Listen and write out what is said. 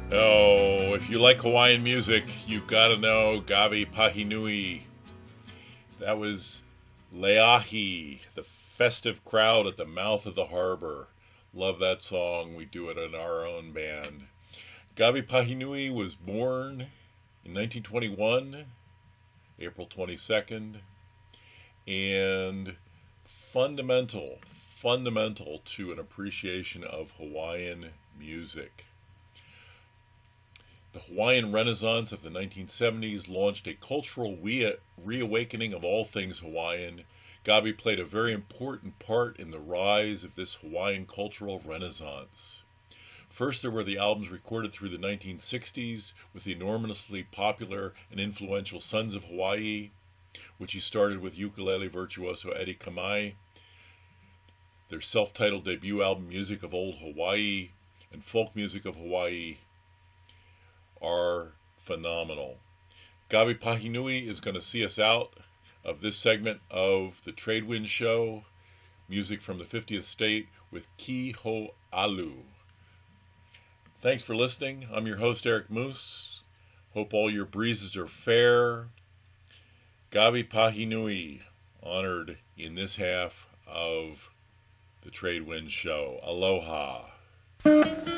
Oh, if you like Hawaiian music, you gotta know Gavi Pahinui. That was Leahi, the festive crowd at the mouth of the harbor. Love that song. We do it in our own band. Gavi Pahinui was born in 1921, April 22nd, and fundamental to an appreciation of Hawaiian music. The Hawaiian Renaissance of the 1970s launched a cultural reawakening of all things Hawaiian. Gavi played a very important part in the rise of this Hawaiian cultural renaissance. First, there were the albums recorded through the 1960s with the enormously popular and influential Sons of Hawaii, which he started with ukulele virtuoso Eddie Kamai. Their self-titled debut album, Music of Old Hawaii and Folk Music of Hawaii, are phenomenal. Gavi Pahinui is going to see us out of this segment of the Tradewind Show, music from the 50th state with Ki Ho Alu. Thanks for listening. I'm your host, Eric Moose. Hope all your breezes are fair. Gavi Pahinui, honored in this half of the Tradewind Show. Aloha.